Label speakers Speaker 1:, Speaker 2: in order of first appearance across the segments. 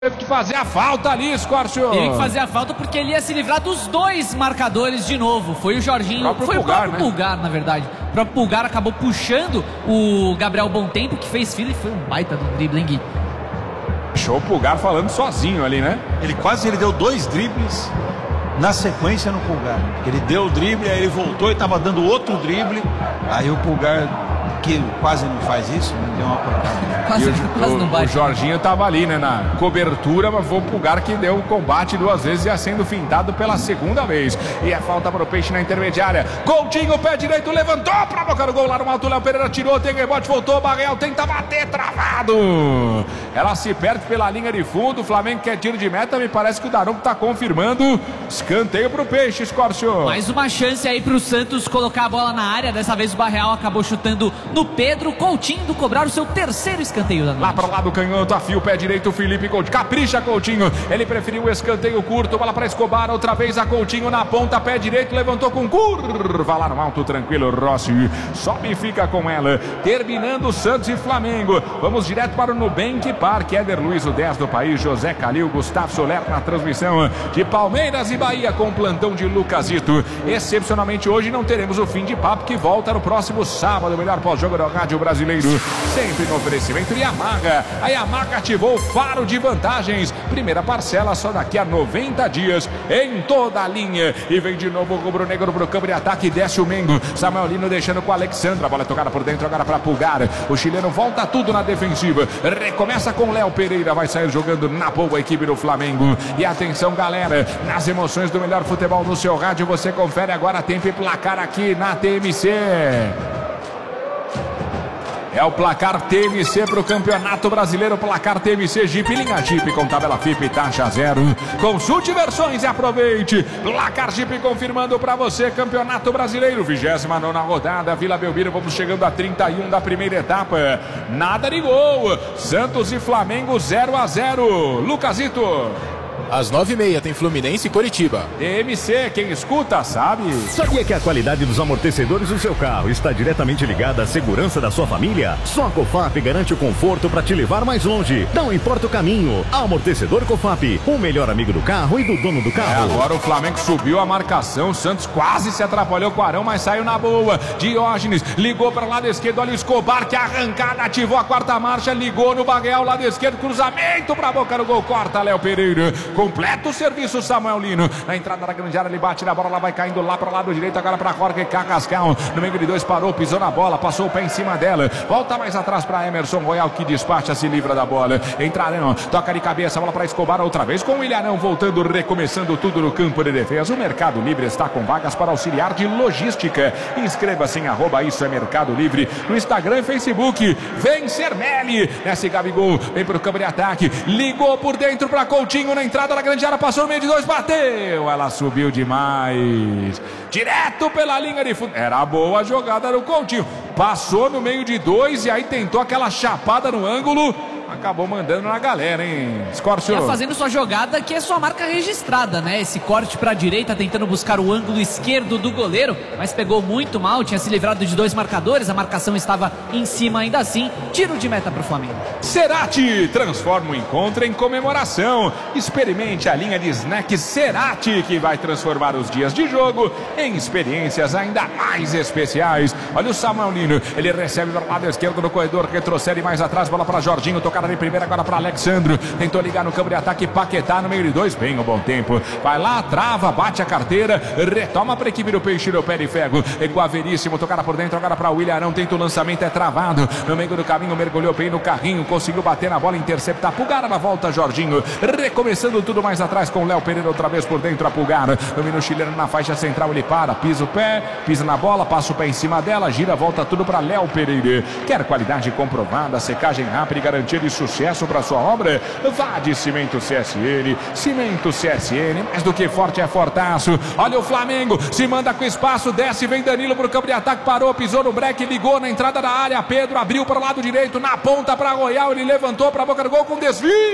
Speaker 1: Teve que fazer a falta ali, Scorcio.
Speaker 2: Teve que fazer a falta porque ele ia se livrar dos dois marcadores de novo. Foi o Jorginho, foi o próprio Pulgar, na verdade. O próprio Pulgar acabou puxando o Gabriel Bontempo, que fez fila e foi um baita do drible, hein, Gui?
Speaker 1: Deixou o Pulgar falando sozinho ali, né?
Speaker 3: Ele deu 2 dribles na sequência no Pulgar. Ele deu o drible, aí ele voltou e estava dando outro drible. Aí o Pulgar, que quase não faz isso, né? Deu uma pancada.
Speaker 2: Quase não bate.
Speaker 1: O Jorginho estava ali, né, na cobertura, mas foi o Pulgar que deu o combate 2 vezes, já sendo fintado pela segunda vez. E é falta para o Peixe na intermediária. Coutinho, pé direito, levantou para boca do gol lá no alto. Léo Pereira tirou, tem rebote, voltou. Barreal tenta bater, travado. Ela se perde pela linha de fundo. O Flamengo quer tiro de meta. Me parece que o Daronco está confirmando. Escanteio para o Peixe, Scorcio.
Speaker 2: Mais uma chance aí para o Santos colocar a bola na área. Dessa vez o Barreal acabou chutando no Pedro. Coutinho do cobrar o seu terceiro escanteio da noite.
Speaker 1: Lá para o lado canhoto, afia o pé direito, o Felipe Coutinho. Capricha, Coutinho. Ele preferiu o escanteio curto. Bola para Escobar. Outra vez a Coutinho na ponta, pé direito. Levantou com curva lá no alto, tranquilo. Rossi sobe e fica com ela. Terminando Santos e Flamengo. Vamos direto para o Nubank Park. Éder Luiz, o 10 do país. José Calil, Gustavo Soler na transmissão de Palmeiras e Bahia com plantão de Lucasito. Excepcionalmente hoje não teremos o fim de papo, que volta no próximo sábado. O melhor pós-jogo do rádio brasileiro. Sempre no oferecimento Yamaha. A Yamaha ativou o faro de vantagens. Primeira parcela só daqui a 90 dias em toda a linha. E vem de novo o rubro-negro pro campo de ataque. Desce o Mengo. Samuel Lino deixando com o Alexandre. A bola é tocada por dentro agora para Pulgar. O chileno volta tudo na defensiva. Recomeça com Léo Pereira. Vai sair jogando na boa equipe do Flamengo. E atenção, galera. Nas emoções do melhor futebol no seu rádio, você confere agora tempo e placar aqui na TMC. É o placar TMC para o Campeonato Brasileiro. Placar TMC Jeep, linha Jeep com tabela FIP, taxa zero. Consulte versões e aproveite. Placar Jeep confirmando para você. Campeonato Brasileiro, 29ª rodada. Vila Belmiro, vamos chegando a 31 da primeira etapa. Nada de gol. Santos e Flamengo 0-0. Lucasito.
Speaker 4: Às 9h30 tem Fluminense e Coritiba.
Speaker 1: TMC, quem escuta sabe.
Speaker 5: Sabia que a qualidade dos amortecedores do seu carro está diretamente ligada à segurança da sua família? Só a Cofap garante o conforto para te levar mais longe. Não importa o caminho. Amortecedor Cofap, o melhor amigo do carro e do dono do carro.
Speaker 1: Agora o Flamengo subiu a marcação. O Santos quase se atrapalhou com o Arão, mas saiu na boa. Diógenes ligou para o lado esquerdo. Olha o Escobar, que arrancada, ativou a quarta marcha. Ligou no Barreal, lado esquerdo. Cruzamento para a boca do gol. Corta Léo Pereira. Completa o serviço, Samuel Lino. Na entrada da grande área, ele bate na bola, ela vai caindo lá para o lado direito, agora para Jorge Carrascal. No meio de 2, parou, pisou na bola, passou o pé em cima dela. Volta mais atrás para Emerson Royal, que despacha, se livra da bola. Entrarão, toca de cabeça, bola para Escobar outra vez, com o Ilharão voltando, recomeçando tudo no campo de defesa. O Mercado Livre está com vagas para auxiliar de logística. Inscreva-se em @isso é Mercado Livre no Instagram e Facebook. Vem Cermelli, desce Gabigol, vem para o campo de ataque, ligou por dentro para Coutinho na entrada da grande área, passou no meio de 2, bateu, ela subiu demais, direto pela linha de fundo. Era boa a jogada do Coutinho, passou no meio de 2 e aí tentou aquela chapada no ângulo. Acabou mandando na galera, hein, Scorcio?
Speaker 2: Tá fazendo sua jogada, que é sua marca registrada, né? Esse corte pra direita, tentando buscar o ângulo esquerdo do goleiro, mas pegou muito mal, tinha se livrado de 2 marcadores, a marcação estava em cima ainda assim. Tiro de meta pro Flamengo.
Speaker 1: Cerati transforma o encontro em comemoração. Experimente a linha de snacks Cerati, que vai transformar os dias de jogo em experiências ainda mais especiais. Olha o Samuel Lino, ele recebe do lado esquerdo no corredor, retrocede mais atrás, bola para Jorginho, tocar de primeira agora para Alexandre, tentou ligar no campo de ataque, Paquetá no meio de 2, bem o bom tempo, vai lá, trava, bate a carteira, retoma para a equipe do Peixe do pé de ferro, igual Veríssimo, tocada por dentro agora para o Ilharão, tenta o lançamento, é travado, no meio do caminho, mergulhou bem no carrinho, conseguiu bater na bola, interceptar, Pulgar na volta, Jorginho, recomeçando tudo mais atrás com Léo Pereira outra vez por dentro, a Pulgar, domina chileno na faixa central, ele para, pisa o pé, pisa na bola, passa o pé em cima dela, gira, volta tudo para Léo Pereira. Quer qualidade comprovada, secagem rápida e garantia de sucesso para sua obra? Vá de Cimento CSN. Cimento CSN, mais do que forte é fortaço. Olha o Flamengo, se manda com espaço, desce, vem Danilo pro campo de ataque, parou, pisou no break, ligou na entrada da área, Pedro abriu para o lado direito, na ponta para Royal, ele levantou para a boca do gol com desvio,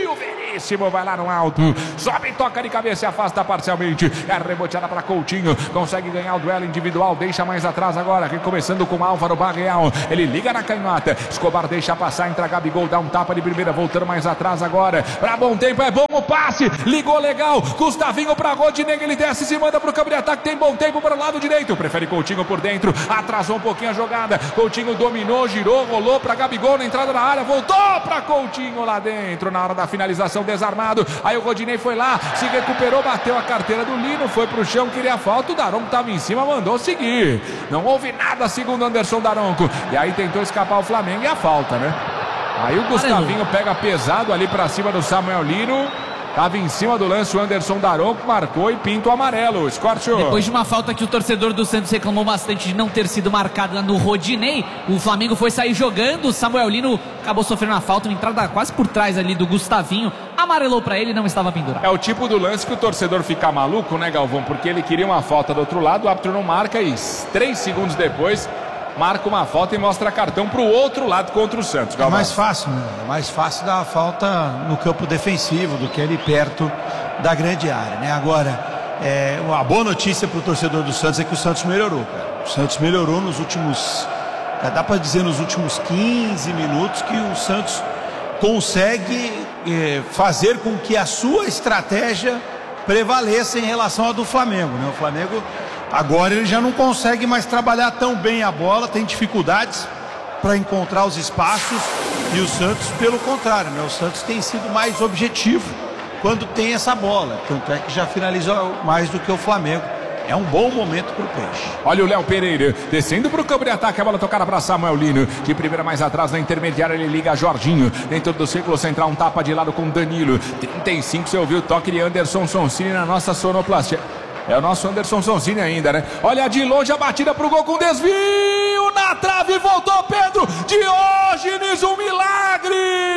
Speaker 1: Belíssimo, vai lá no alto. Sobe, toca de cabeça e afasta parcialmente. É reboteada para Coutinho. Consegue ganhar o duelo individual. Deixa mais atrás agora. Recomeçando com Álvaro Barreal. Ele liga na canhota. Escobar deixa passar. Entra Gabigol. Dá um tapa de primeira. Voltando mais atrás agora. Para bom tempo. É bom o passe. Ligou legal. Gustavinho para Rodinei. Ele desce e se manda para o campo de ataque. Tem bom tempo para o lado direito. Prefere Coutinho por dentro. Atrasou um pouquinho a jogada. Coutinho dominou. Girou. Rolou para Gabigol na entrada da área. Voltou para Coutinho lá dentro. Na hora da finalização, desarmado. Aí o Rodinei foi lá, se recuperou, bateu a carteira do Lino, foi pro chão, queria falta. O Daronco estava em cima, mandou seguir. Não houve nada, segundo Anderson Daronco. E aí tentou escapar o Flamengo e a falta, né? Aí o Gustavinho pega pesado ali pra cima do Samuel Lino. Estava em cima do lance o Anderson Daronco, marcou e pinta o amarelo. Scorchio.
Speaker 2: Depois de uma falta que o torcedor do Santos reclamou bastante de não ter sido marcada no Rodinei, o Flamengo foi sair jogando, o Samuel Lino acabou sofrendo uma falta, uma entrada quase por trás ali do Gustavinho, amarelou para ele e não estava pendurado.
Speaker 1: É o tipo do lance que o torcedor fica maluco, né, Galvão? Porque ele queria uma falta do outro lado, o árbitro não marca e 3 segundos depois marca uma falta e mostra cartão para o outro lado contra o Santos.
Speaker 3: Galvão. É mais fácil, né? É mais fácil dar a falta no campo defensivo do que ali perto da grande área, né? Agora, uma boa notícia para o torcedor do Santos é que o Santos melhorou, cara. O Santos melhorou nos últimos, dá para dizer nos últimos 15 minutos que o Santos consegue fazer com que a sua estratégia prevaleça em relação à do Flamengo, né? O Flamengo agora ele já não consegue mais trabalhar tão bem a bola, tem dificuldades para encontrar os espaços, e o Santos pelo contrário, né? O Santos tem sido mais objetivo quando tem essa bola, tanto é que já finalizou mais do que o Flamengo. É um bom momento para o Peixe.
Speaker 1: Olha o Léo Pereira descendo para o campo de ataque. A bola tocada para Samuel Lino. De primeira mais atrás na intermediária. Ele liga a Jorginho. Dentro do círculo central. Um tapa de lado com Danilo. 35. Você ouviu o toque de Anderson Sonsini na nossa sonoplastia. É o nosso Anderson Sonsini ainda, né? Olha de longe a batida pro gol com desvio. Na trave voltou Pedro. Diógenes, um milagre!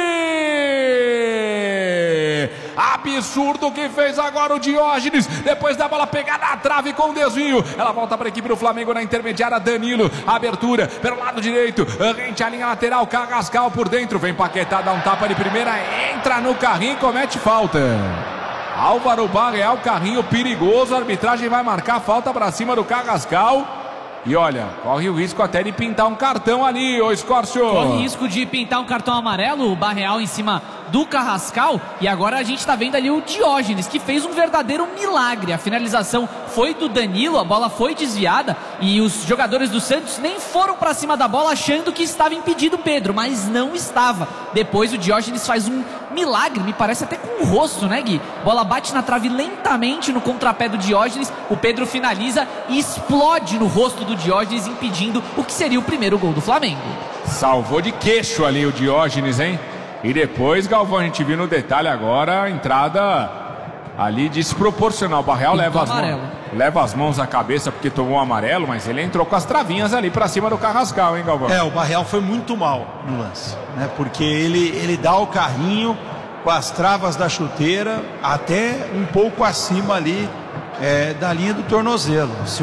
Speaker 1: Absurdo que fez agora o Diógenes. Depois da bola pegada na trave com desvio. Ela volta para a equipe do Flamengo na intermediária. Danilo, abertura pelo lado direito. Rente a linha lateral. Carrascal por dentro. Vem Paquetá, dá um tapa de primeira. Entra no carrinho e comete falta. Álvaro Barreal, carrinho perigoso. A arbitragem vai marcar falta para cima do Carrascal. E olha, corre o risco até de pintar um cartão ali, ô Scorchio.
Speaker 2: Corre risco de pintar um cartão amarelo, o Barreal em cima do Carrascal. E agora a gente tá vendo ali o Diógenes, que fez um verdadeiro milagre. A finalização foi do Danilo, a bola foi desviada e os jogadores do Santos nem foram pra cima da bola achando que estava impedido o Pedro, mas não estava. Depois o Diógenes faz um milagre, me parece até com o rosto, né, Gui? Bola bate na trave lentamente no contrapé do Diógenes, o Pedro finaliza e explode no rosto do Diógenes, impedindo o que seria o primeiro gol do Flamengo.
Speaker 1: Salvou de queixo ali o Diógenes, hein? E depois, Galvão, a gente viu no detalhe agora a entrada ali desproporcional. O Barreal leva as mãos à cabeça porque tomou um amarelo, mas ele entrou com as travinhas ali pra cima do Carrascal, hein, Galvão?
Speaker 3: O Barreal foi muito mal no lance, né? Porque ele dá o carrinho com as travas da chuteira até um pouco acima ali da linha do tornozelo. Se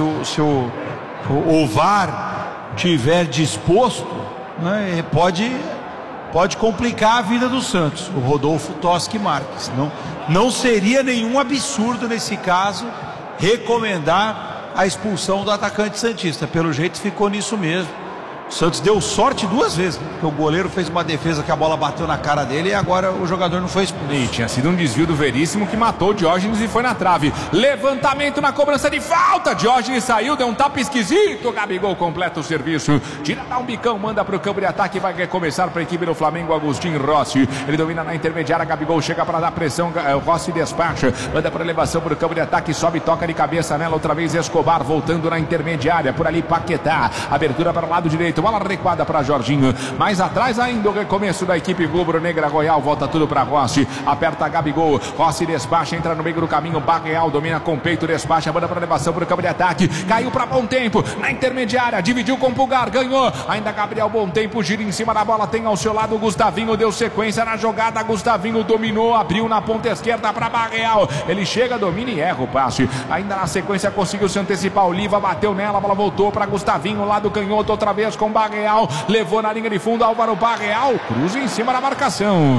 Speaker 3: o VAR tiver disposto, né, pode complicar a vida do Santos. O Rodolfo Toschi Marques. Não seria nenhum absurdo nesse caso recomendar a expulsão do atacante santista. Pelo jeito ficou nisso mesmo. O Santos deu sorte 2 vezes, porque o goleiro fez uma defesa que a bola bateu na cara dele e agora o jogador não foi expulso.
Speaker 1: E tinha sido um desvio do Veríssimo que matou o Diógenes e foi na trave. Levantamento na cobrança de falta. Diógenes saiu, deu um tapa esquisito. Gabigol completa o serviço. Tira, dá um bicão, manda pro campo de ataque. Vai recomeçar para a equipe do Flamengo, Agustin Rossi. Ele domina na intermediária. Gabigol chega para dar pressão. Rossi despacha. Manda para elevação pro campo de ataque. Sobe, toca de cabeça nela. Outra vez Escobar voltando na intermediária. Por ali Paquetá. Abertura para o lado direito. Bola recuada para Jorginho. Mais atrás ainda o recomeço da equipe rubro-negra Royal. Volta tudo para Rossi. Aperta Gabigol. Rossi despacha, entra no meio do caminho. Barreal domina com peito, despacha, manda para elevação para o campo de ataque. Caiu para Bom Tempo na intermediária. Dividiu com o Pulgar, ganhou. Ainda Gabriel Bom Tempo gira em cima da bola. Tem ao seu lado o Gustavinho. Deu sequência na jogada. Gustavinho dominou, abriu na ponta esquerda para Barreal. Ele chega, domina e erra o passe. Ainda na sequência conseguiu se antecipar. Oliva bateu nela, a bola voltou para Gustavinho, lado canhoto, outra vez com Barreal, levou na linha de fundo Álvaro Barreal, cruza em cima da marcação.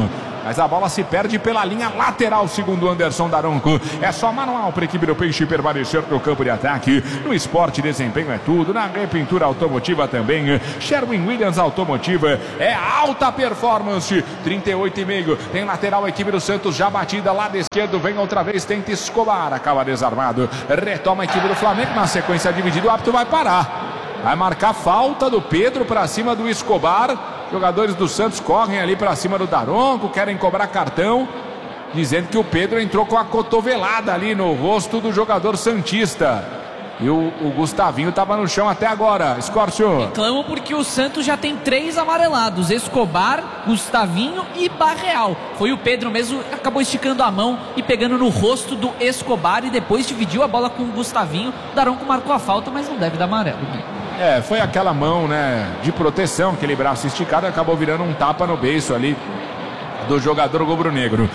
Speaker 1: mas a bola se perde pela linha lateral, segundo Anderson Daronco. É só manual para a equipe do Peixe permanecer no campo de ataque. No esporte, desempenho é tudo. Na repintura automotiva também. Sherwin Williams Automotiva é alta performance. 38,5. Tem lateral a equipe do Santos já batida. Lado esquerdo vem outra vez. Tenta Escobar. Acaba desarmado. Retoma a equipe do Flamengo. Na sequência dividida, o árbitro vai parar. Vai marcar falta do Pedro para cima do Escobar. Jogadores do Santos correm ali para cima do Daronco, querem cobrar cartão, dizendo que o Pedro entrou com a cotovelada ali no rosto do jogador santista. E o Gustavinho estava no chão até agora. Escórcio.
Speaker 2: Reclamam porque o Santos já tem 3 amarelados: Escobar, Gustavinho e Barreal. Foi o Pedro mesmo que acabou esticando a mão e pegando no rosto do Escobar e depois dividiu a bola com o Gustavinho. Daronco marcou a falta, mas não deve dar amarelo.
Speaker 1: Foi aquela mão, né, de proteção, aquele braço esticado, acabou virando um tapa no beiço ali do jogador rubro-negro.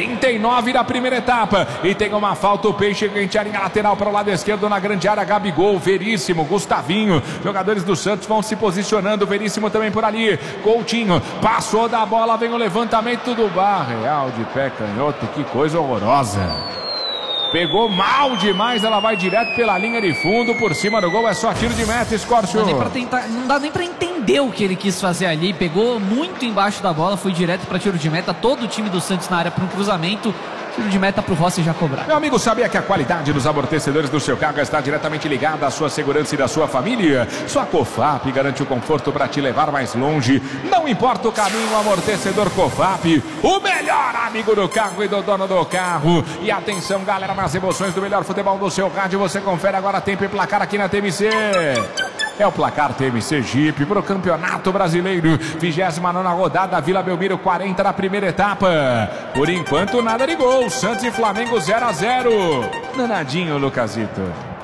Speaker 1: 39 da primeira etapa e tem uma falta, o Peixe em linha lateral para o lado esquerdo na grande área. Gabigol, Veríssimo, Gustavinho, jogadores do Santos vão se posicionando. Veríssimo também por ali. Coutinho passou da bola, vem o levantamento do Barreal de pé canhoto, que coisa horrorosa. Pegou mal demais, ela vai direto pela linha de fundo, por cima do gol, é só tiro de meta, Escórcio.
Speaker 2: Não dá nem pra entender o que ele quis fazer ali, pegou muito embaixo da bola, foi direto pra tiro de meta, todo o time do Santos na área para um cruzamento. Tiro de meta pro Rossi já cobrar.
Speaker 1: Meu amigo, sabia que a qualidade dos amortecedores do seu carro está diretamente ligada à sua segurança e da sua família? Sua Cofap garante o conforto para te levar mais longe. Não importa o caminho, amortecedor Cofap, o melhor amigo do carro e do dono do carro. E atenção, galera, nas emoções do melhor futebol do seu rádio, você confere agora tempo e placar aqui na TMC. É o placar TMC Jeep para o Campeonato Brasileiro. 29ª rodada, Vila Belmiro 40 na primeira etapa. Por enquanto, nada de gol. Santos e Flamengo 0-0. Danadinho, Lucasito.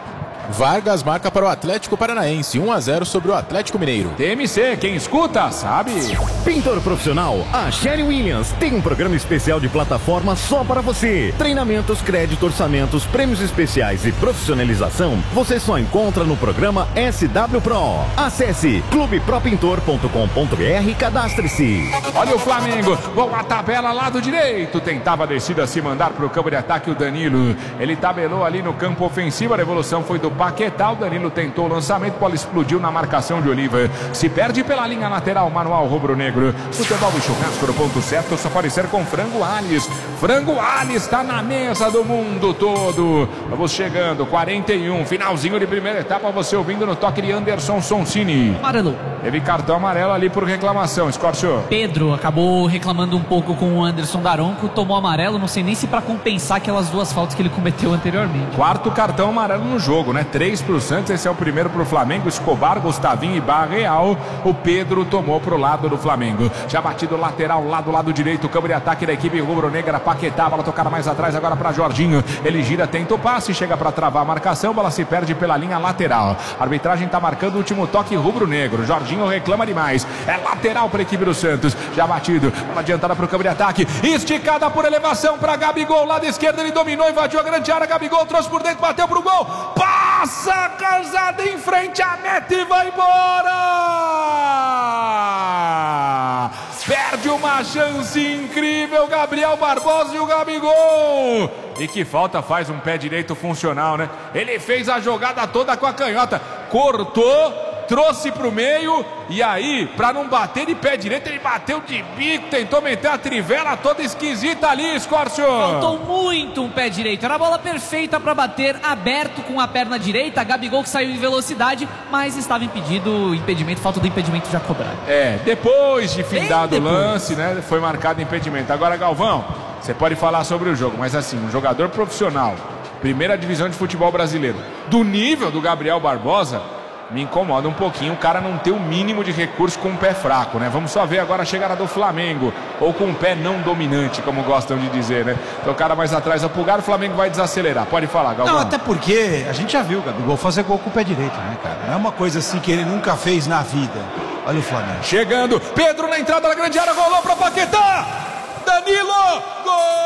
Speaker 4: Vargas marca para o Atlético Paranaense, 1-0 sobre o Atlético Mineiro.
Speaker 1: TMC, quem escuta, sabe.
Speaker 5: Pintor profissional, a Sherwin Williams tem um programa especial de plataforma só para você. Treinamentos, crédito, orçamentos, prêmios especiais e profissionalização, você só encontra no programa SW Pro. Acesse clubepropintor.com.br e cadastre-se.
Speaker 1: Olha o Flamengo, boa tabela, lado direito. Tentava a descida, se mandar para o campo de ataque o Danilo. Ele tabelou ali no campo ofensivo, a devolução foi do Paquetá. O Danilo tentou o lançamento, bola explodiu na marcação de Oliva. Se perde pela linha lateral, manual rubro-negro. Futebol e churrasco no ponto certo só pode ser com Frango Alhes. Frango Alhes está na mesa do mundo todo. Vamos chegando, 41, finalzinho de primeira etapa, você ouvindo no toque de Anderson Sonsini.
Speaker 2: Amarelo.
Speaker 1: Teve cartão amarelo ali por reclamação, Escórcio.
Speaker 2: Pedro acabou reclamando um pouco com o Anderson Daronco, tomou amarelo, não sei nem se para compensar aquelas 2 faltas que ele cometeu anteriormente.
Speaker 1: 4º cartão amarelo no jogo, né? 3 pro Santos, esse é o primeiro pro Flamengo. Escobar, Gustavinho e Barreal. O Pedro tomou pro lado do Flamengo. Já batido lateral, lado direito, campo de ataque da equipe rubro-negra. Paquetá, bola tocada mais atrás agora para Jorginho. Ele gira, tenta o passe, chega para travar a marcação, bola se perde pela linha lateral. A arbitragem tá marcando o último toque rubro-negro. Jorginho reclama demais. É lateral para a equipe do Santos. Já batido, bola adiantada pro campo de ataque. Esticada por elevação para Gabigol, lado esquerdo, ele dominou, invadiu a grande área. Gabigol trouxe por dentro, bateu pro gol. Passa casada em frente à meta e vai embora! Perde uma chance incrível, Gabriel Barbosa e o Gabigol. E que falta faz um pé direito funcional, né? Ele fez a jogada toda com a canhota, cortou, trouxe pro meio e aí, pra não bater de pé direito, ele bateu de bico, tentou meter a trivela toda esquisita ali, Escórcio.
Speaker 2: Faltou muito um pé direito, era a bola perfeita pra bater, aberto com a perna direita. Gabigol que saiu em velocidade, mas estava impedido, impedimento, falta do impedimento já cobrado.
Speaker 1: Depois de findado o lance, né, foi marcado impedimento. Agora, Galvão, você pode falar sobre o jogo, mas assim, um jogador profissional, primeira divisão de futebol brasileiro, do nível do Gabriel Barbosa, me incomoda um pouquinho o cara não ter o mínimo de recurso com um pé fraco, né? Vamos só ver agora a chegada do Flamengo, ou com um pé não dominante, como gostam de dizer, né? Então o cara mais atrás a pulgar, o Flamengo vai desacelerar. Pode falar, Galvão.
Speaker 3: Não, até porque a gente já viu o Gabigol fazer gol com o pé direito, né, cara? Não é uma coisa assim que ele nunca fez na vida. Olha o Flamengo.
Speaker 1: Chegando, Pedro na entrada da grande área, rolou para Paquetá! Danilo! Gol!